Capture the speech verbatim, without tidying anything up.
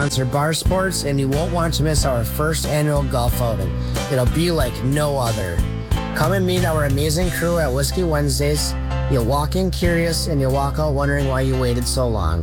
sponsor Bar Sports, and you won't want to miss our first annual golf outing. It'll be like no other. Come and meet our amazing crew at Whiskey Wednesdays. You'll walk in curious, and you'll walk out wondering why you waited so long.